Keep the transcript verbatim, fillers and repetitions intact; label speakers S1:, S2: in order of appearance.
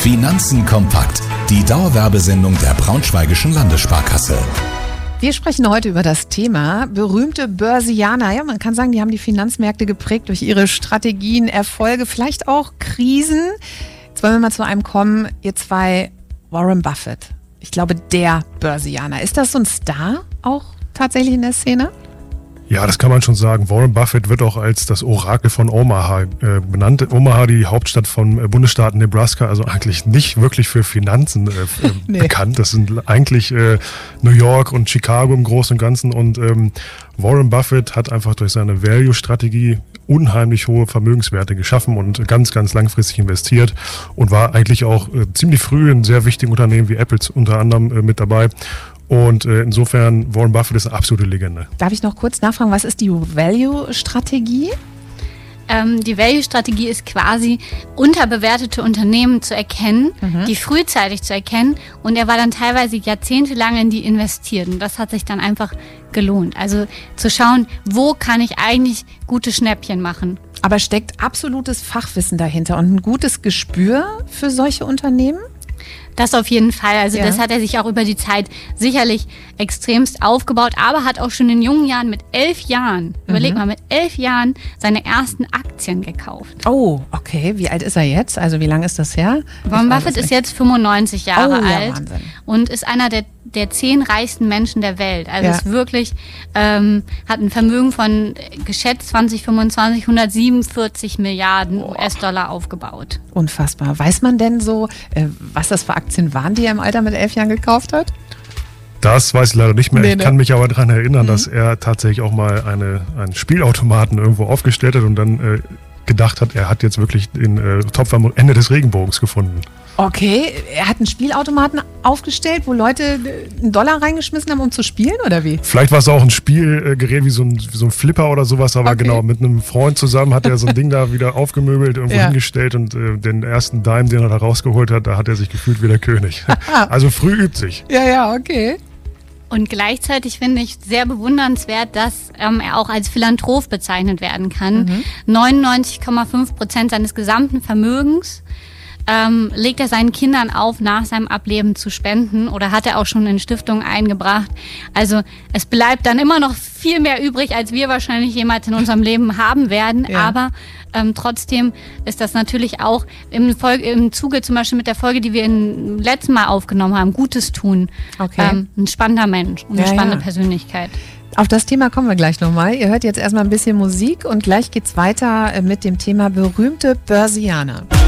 S1: Finanzen kompakt. Die Dauerwerbesendung der Braunschweigischen Landessparkasse.
S2: Wir sprechen heute über das Thema berühmte Börsianer. Ja, man kann sagen, die haben die Finanzmärkte geprägt durch ihre Strategien, Erfolge, vielleicht auch Krisen. Jetzt wollen wir mal zu einem kommen, ihr zwei, Warren Buffett. Ich glaube, der Börsianer. Ist das so ein Star auch tatsächlich in der Szene?
S3: Ja, das kann man schon sagen. Warren Buffett wird auch als das Orakel von Omaha äh, benannt. Omaha, die Hauptstadt vom äh, Bundesstaat Nebraska, also eigentlich nicht wirklich für Finanzen äh, äh, nee. bekannt. Das sind eigentlich äh, New York und Chicago im Großen und Ganzen. Und ähm, Warren Buffett hat einfach durch seine Value-Strategie unheimlich hohe Vermögenswerte geschaffen und ganz, ganz langfristig investiert und war eigentlich auch äh, ziemlich früh in sehr wichtigen Unternehmen wie Apple unter anderem äh, mit dabei. Und äh, insofern, Warren Buffett ist eine absolute Legende.
S2: Darf ich noch kurz nachfragen, was ist die Value-Strategie?
S4: Ähm, die Value-Strategie ist quasi, unterbewertete Unternehmen zu erkennen, mhm. die frühzeitig zu erkennen. Und er war dann teilweise jahrzehntelang in die investiert. Und das hat sich dann einfach gelohnt. Also zu schauen, wo kann ich eigentlich gute Schnäppchen machen.
S2: Aber steckt absolutes Fachwissen dahinter und ein gutes Gespür für solche Unternehmen?
S4: Das auf jeden Fall. Also
S2: ja.
S4: das hat er sich auch über die Zeit sicherlich extremst aufgebaut, aber hat auch schon in jungen Jahren mit elf Jahren, mhm. überleg mal, mit elf Jahren seine ersten Aktien gekauft.
S2: Oh, okay. Wie alt ist er jetzt? Also wie lange ist das her?
S4: Warren Buffett ist jetzt fünfundneunzig Jahre
S2: oh, ja,
S4: alt
S2: Wahnsinn.
S4: Und ist einer der, der zehn reichsten Menschen der Welt. Also
S2: ja.
S4: ist wirklich, ähm, hat ein Vermögen von geschätzt zwanzig fünfundzwanzig hundertsiebenundvierzig Milliarden U S-Dollar aufgebaut.
S2: Unfassbar. Weiß man denn so, äh, was das für Aktien waren, die er im Alter mit elf Jahren gekauft hat?
S3: Das weiß ich leider nicht mehr.
S2: Nee,
S3: ich
S2: ne?
S3: kann mich aber daran erinnern,
S2: mhm.
S3: dass er tatsächlich auch mal eine, einen Spielautomaten irgendwo aufgestellt hat und dann äh, gedacht hat, er hat jetzt wirklich den äh, Topf am Ende des Regenbogens gefunden.
S2: Okay, er hat einen Spielautomaten aufgestellt, wo Leute einen Dollar reingeschmissen haben, um zu spielen, oder wie?
S3: Vielleicht war es auch ein Spielgerät wie so ein, wie so ein Flipper oder sowas, aber
S2: okay.
S3: genau, mit einem Freund zusammen hat er so ein Ding da wieder aufgemöbelt, irgendwo
S2: ja.
S3: hingestellt und äh, den ersten Dime, den er da rausgeholt hat, da hat er sich gefühlt wie der König. Also früh übt sich.
S2: Ja, ja, okay.
S4: Und gleichzeitig finde ich sehr bewundernswert, dass ähm, er auch als Philanthrop bezeichnet werden kann. Mhm. neunundneunzig Komma fünf Prozent seines gesamten Vermögens ähm, legt er seinen Kindern auf, nach seinem Ableben zu spenden oder hat er auch schon in Stiftungen eingebracht. Also es bleibt dann immer noch viel mehr übrig, als wir wahrscheinlich jemals in unserem Leben haben werden. Ja. Aber ähm, trotzdem ist das natürlich auch im, Folge, im Zuge zum Beispiel mit der Folge, die wir im letzten Mal aufgenommen haben, Gutes tun. Okay. Ähm, ein spannender Mensch und eine ja, spannende ja. Persönlichkeit.
S2: Auf das Thema kommen wir gleich nochmal. Ihr hört jetzt erstmal ein bisschen Musik und gleich geht's weiter mit dem Thema berühmte Börsianer.